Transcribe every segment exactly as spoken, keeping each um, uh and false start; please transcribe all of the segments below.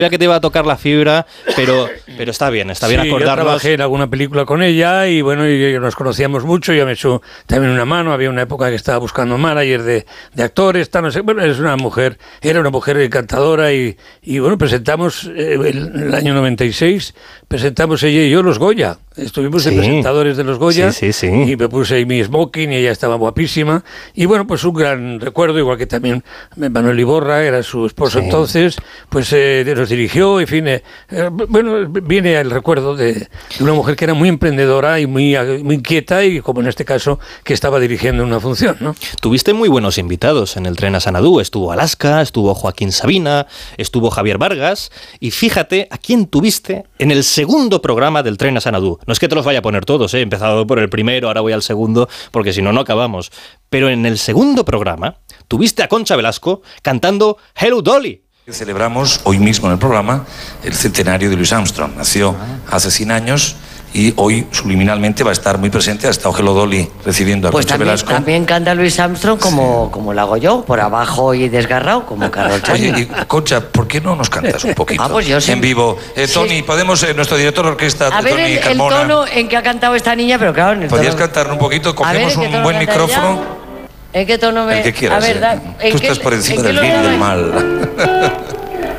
que te iba a tocar la fibra, pero, pero está bien, está bien sí, acordarnos. Yo trabajé en alguna película con ella y bueno, y, y nos conocíamos mucho, ella me echó también una mano, había una época que estaba buscando manager de, de actores, tal, no sé, bueno, es una mujer, era una mujer encantadora y, y bueno, presentamos eh, el, el año noventa y seis, presentamos ella y yo los Goya. Estuvimos sí. de presentadores de los Goya sí, sí, sí. y me puse ahí mi smoking y ella estaba guapísima y bueno, pues un gran recuerdo, igual que también Manuel Iborra era su esposo sí. entonces, pues eh, nos dirigió, en fin, eh, eh, bueno, viene el recuerdo de, de una mujer que era muy emprendedora y muy, muy inquieta y como en este caso que estaba dirigiendo una función, ¿no? Tuviste muy buenos invitados en el Tren a Sanadú, estuvo Alaska, estuvo Joaquín Sabina, estuvo Javier Vargas y fíjate a quién tuviste en el segundo programa del Tren a Sanadú. No es que te los vaya a poner todos, ¿eh? He empezado por el primero, ahora voy al segundo, porque si no, no acabamos. Pero en el segundo programa tuviste a Concha Velasco cantando Hello Dolly. Celebramos hoy mismo en el programa el centenario de Louis Armstrong. Nació hace cien años y hoy subliminalmente va a estar muy presente. Ha estado Hello Dolly recibiendo a pues Concha también, Velasco. También canta Louis Armstrong como, sí. como lo hago yo, por abajo y desgarrado, como Carol Channing. Oye, y, Concha, ¿por qué no nos cantas un poquito? Ah, pues yo sí. En vivo. Eh, Tony, sí. podemos, eh, nuestro director de orquesta, a ver Tony el, Carmona. el tono en que ha cantado esta niña, pero claro, en el ¿Podrías tono... cantar un poquito? Cogemos ver, un buen micrófono. Ya. ¿En qué tono me...? El que quieras. A ver, da, eh. Tú estás por encima del bien y del mal.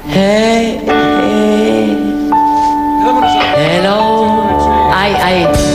Hey, hey. Hello. Ay, ay.